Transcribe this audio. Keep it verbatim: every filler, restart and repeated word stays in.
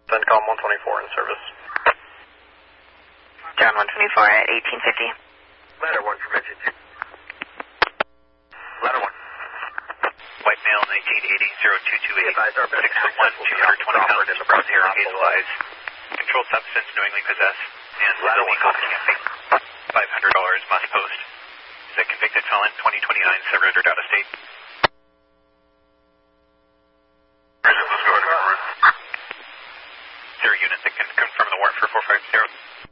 CENTCOM one twenty-four in service. John one twenty-four at eighteen fifty. Ladder one from eighteen. Ladder one. White male, nineteen eighty, zero two two eight, Advise our six foot one, two hundred twenty pounds, brown hair, hazel eyes, controlled substance knowingly possessed, and Ladder one. illegal camping. five hundred dollars must post. Is a convicted felon, twenty twenty-nine, surrendered out of state. Let's go ahead. Is there a unit that can confirm the warrant for four five zero?